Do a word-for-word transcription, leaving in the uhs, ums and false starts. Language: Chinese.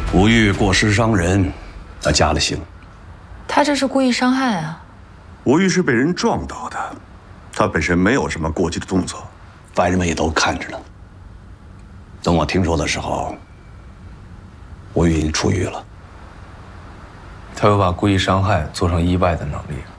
吴玉过失伤人，他加了刑。 他这是故意伤害啊！ 吴玉是被人撞倒的，他本身没有什么过激的动作， 犯人们也都看着呢。等我听说的时候，吴玉已经出狱了。 他有把故意伤害做成意外的能力。